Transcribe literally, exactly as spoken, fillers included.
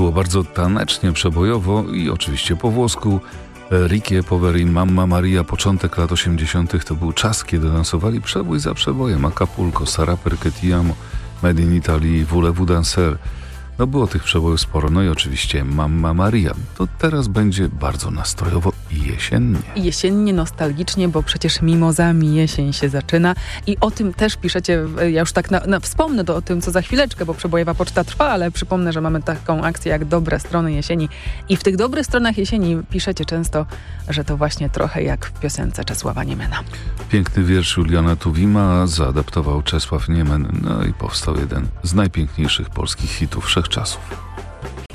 Było bardzo tanecznie, przebojowo i oczywiście po włosku. Ricky Poveri, Mamma Maria, początek lat osiemdziesiątych to był czas, kiedy lansowali przebój za przebojem. Acapulco, Sarà perché ti amo, Made in Italy, Voulez-vous danser. No było tych przebojów sporo. No i oczywiście Mamma Maria. To teraz będzie bardzo nastrojowo i jesiennie. I jesiennie, nostalgicznie, bo przecież mimozami jesień się zaczyna. I o tym też piszecie, ja już tak na, na, wspomnę to o tym, co za chwileczkę, bo przebojowa poczta trwa, ale przypomnę, że mamy taką akcję jak Dobre Strony Jesieni. I w tych dobrych stronach jesieni piszecie często, że to właśnie trochę jak w piosence Czesława Niemena. Piękny wiersz Juliana Tuwima zaadaptował Czesław Niemen. No i powstał jeden z najpiękniejszych polskich hitów wszechczasów.